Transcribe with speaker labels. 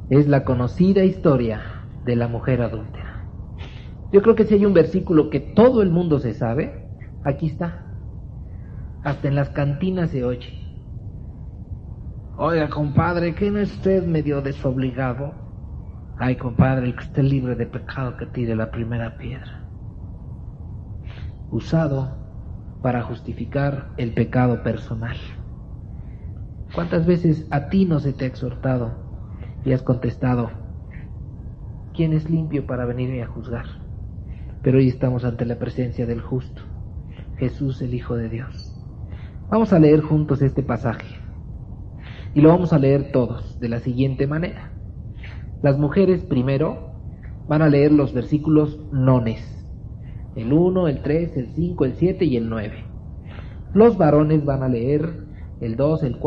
Speaker 1: es la conocida historia de la mujer adúltera. Yo creo que si hay un versículo que todo el mundo se sabe, aquí está. Hasta en las cantinas se oye. Oiga, compadre, ¿qué no es usted medio desobligado? Ay, compadre, el que esté libre de pecado que tire la primera piedra. Usado para justificar el pecado personal. ¿Cuántas veces a ti no se te ha exhortado y has contestado: ¿quién es limpio para venirme a juzgar? Pero hoy estamos ante la presencia del justo, Jesús, el Hijo de Dios. Vamos a leer juntos este pasaje y lo vamos a leer todos de la siguiente manera. Las mujeres primero van a leer los versículos nones, el 1, el 3, el 5, el 7 y el 9. Los varones van a leer el 2, el 4,